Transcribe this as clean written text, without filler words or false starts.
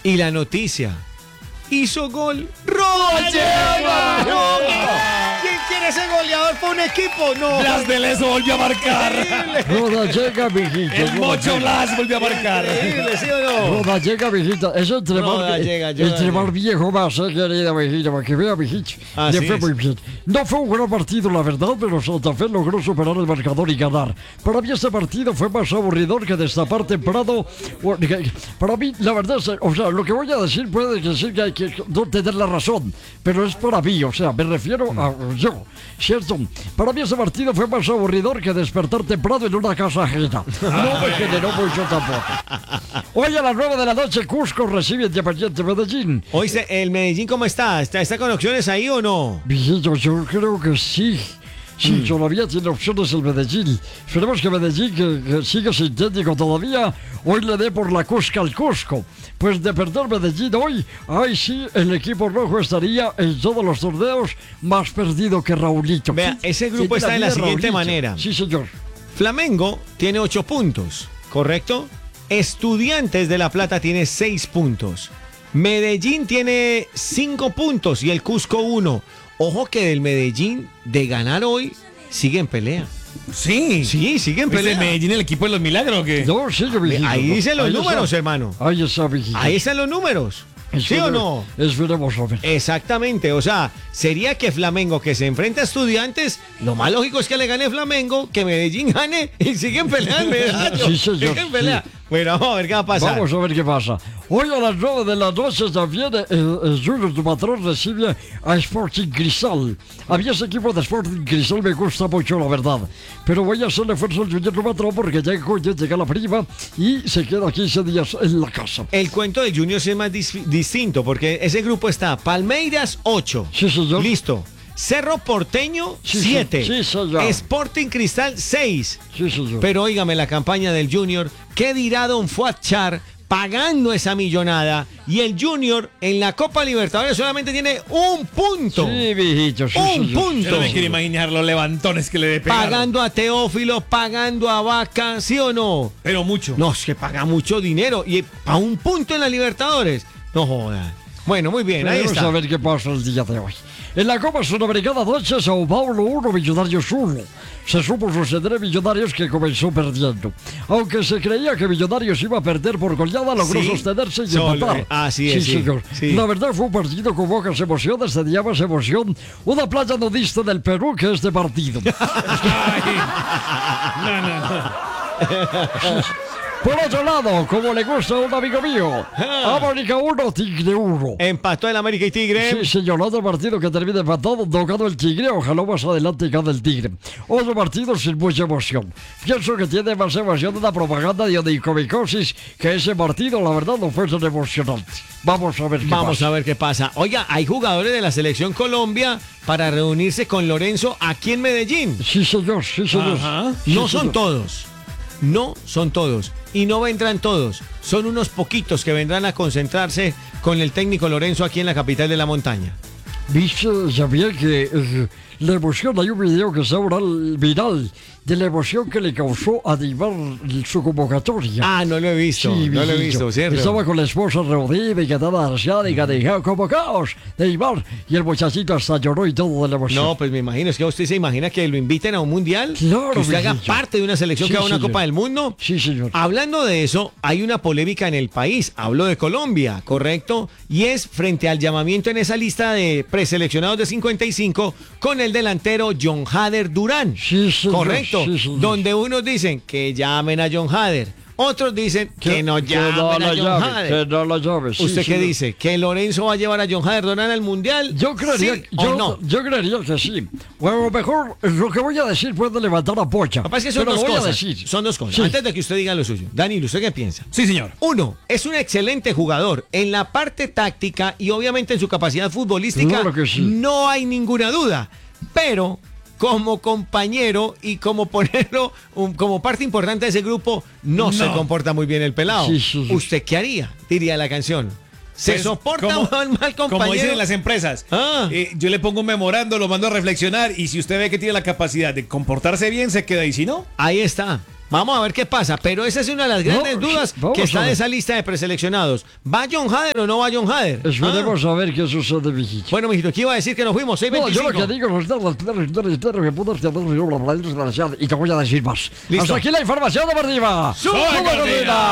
Y la noticia. Hizo gol Rodallega. No. ¿Quién quiere ser goleador por un equipo? No. Blas de Lezo volvió a marcar. Rodallega, mijito. El Mocho Blas volvió a marcar. Increíble, ¿sí o no? Rodallega, mijito. Eso entre más viejo más, querida mijito, para que vea, mijito. Le fue muy bien. No fue un gran partido, la verdad, pero Santa Fe logró superar el marcador y ganar. Para mí este partido fue más aburridor que destapar temprano. Para mí, la verdad, o sea, lo que voy a decir puede decir que hay que no tener la razón, pero es para mí, o sea, me refiero a yo, ¿cierto? Para mí ese partido fue más aburridor que despertar temprano en una casa ajena. No me generó mucho tampoco. Hoy a las 9 de la noche, Cusco recibe Independiente Medellín. Oíste, ¿el Medellín cómo está? ¿Está con opciones ahí o no? Viejito, yo creo que sí. Sí, todavía tiene opciones el Medellín. Esperemos que Medellín, que sigue sin técnico todavía, hoy le dé por la Cusca al Cusco. Pues de perder Medellín hoy, ahí sí, el equipo rojo estaría en todos los torneos más perdido que Raulito. Vea, ese grupo está de la siguiente manera. Sí, señor. Flamengo tiene 8 puntos, ¿correcto? Estudiantes de La Plata tiene 6 puntos. Medellín tiene 5 puntos y el Cusco 1. Ojo que del Medellín, de ganar hoy, sigue en pelea. Sí. Sí, sigue en ¿Es pelea. el Medellín el equipo de los milagros o qué? No, sí, viejito. Ahí dicen los números, está, hermano. Ahí está, viejito. Ahí están los números. ¿Sí o no? Esperemos a ver. Exactamente, o sea, sería que Flamengo que se enfrenta a Estudiantes, lo más lógico es que le gane Flamengo, que Medellín gane y siguen peleando, ¿verdad? Sí, señor. Siguen peleando. Bueno, vamos a ver qué va a pasar. Vamos a ver qué pasa. Hoy a las 9 de la noche también el Junior de Patrón recibe a Sporting Cristal. A mí ese equipo de Sporting Cristal me gusta mucho, la verdad. Pero voy a hacerle fuerza al Junior de Patrón porque llega la prima y se queda 15 días en la casa. El cuento del Junior sí es más distinto porque ese grupo está Palmeiras 8. Sí, señor. Listo. Cerro Porteño, Sí, 7. sí, señor. Sporting Cristal, 6. Sí, señor. Pero óigame la campaña del Junior. ¿Qué dirá don Fuad Char pagando esa millonada? Y el Junior en la Copa Libertadores solamente tiene 1 punto. Sí, viejito. Sí, Un señor. punto. Yo no me quiero imaginar los levantones que le dé pegar. Pagando a Teófilo, pagando a Vaca, ¿sí o no? Pero mucho. No, es que paga mucho dinero. Y a 1 punto en la Libertadores. No jodan. Bueno, muy bien, ahí Vamos está. a ver qué pasa el día de hoy. En la Copa Sudamericana 12, Sao Paulo 1, Millonarios 1. Se supo suceder Millonarios que comenzó perdiendo. Aunque se creía que Millonarios iba a perder por goleada, logró Sí, sostenerse y solo, empatar. así es, Sí, sí, señor. sí. La verdad fue un partido con pocas emociones, tenía más emoción una playa nudista del Perú que este partido. Ay. No. Por otro lado, como le gusta a un amigo mío, América 1, Tigre 1. Empató el América y Tigre. Sí, señor, otro partido que termina empatado, no ganó el Tigre, ojalá más adelante gane el Tigre. Otro partido sin mucha emoción. Pienso que tiene más emoción una propaganda de onicomicosis que ese partido, la verdad, no fue tan emocionante. Vamos a ver qué Vamos pasa. a ver qué pasa. Oiga, hay jugadores de la Selección Colombia para reunirse con Lorenzo aquí en Medellín. Sí, señor, sí, señor. Ajá. Sí, No son señor. todos. No son todos. Y no vendrán todos. Son unos poquitos que vendrán a concentrarse con el técnico Lorenzo aquí en la capital de la montaña. ¿Viste, Javier, que la emoción, hay un video que está viral de la emoción que le causó a Neymar su convocatoria? Ah, no lo he visto. Sí, no lo he viejito. visto, ¿cierto? Estaba con la esposa reunida y cantaba asiática, dijeron convocados, Neymar, y el muchachito hasta lloró y todo de la emoción. No, pues me imagino, es que usted se imagina que lo inviten a un mundial, Claro, que usted haga viejito. parte de una selección Sí, que haga una señor. Copa del Mundo. Sí, señor. Hablando de eso, hay una polémica en el país. Hablo de Colombia, ¿correcto? Y es frente al llamamiento en esa lista de preseleccionados de 55 con el delantero John Hader Durán. Sí, señor. Correcto. Sí, señor. Donde unos dicen que llamen a John Hader. Otros dicen que no llamen a John Hader. Que no la llave. Sí, ¿Usted qué señor. dice? ¿Que Lorenzo va a llevar a John Hader Durán al Mundial? Yo creería, ¿Sí o no? yo creería que sí. Bueno, a lo mejor lo que voy a decir puede levantar a Pocha. Capaz que son pero dos lo voy a cosas. decir. Son dos cosas. Sí. Antes de que usted diga lo suyo. Danilo, ¿usted qué piensa? Sí, señor. Uno, es un excelente jugador. En la parte táctica y obviamente en su capacidad futbolística Claro que sí. no hay ninguna duda. Pero como compañero y como ponerlo como parte importante de ese grupo, no se comporta muy bien el pelado. Sí, sí, sí. ¿Usted qué haría? Diría la canción. ¿Se Pues, soporta como- un mal compañero? Como dicen en las empresas, Ah. yo le pongo un memorando, lo mando a reflexionar y si usted ve que tiene la capacidad de comportarse bien, se queda ahí. Si no, Ahí está. Vamos a ver qué pasa, pero esa es una de las grandes dudas vamos que está a ver. de esa lista de preseleccionados. ¿Va John Hader o no va John Hader? Esperemos a ver qué sucede, mijito. Bueno, mijito, ¿qué iba a decir que nos fuimos? 6:25. No, yo lo que digo es y te voy a decir más. Listo. Hasta aquí la información deportiva. ¡Sube, Cordera!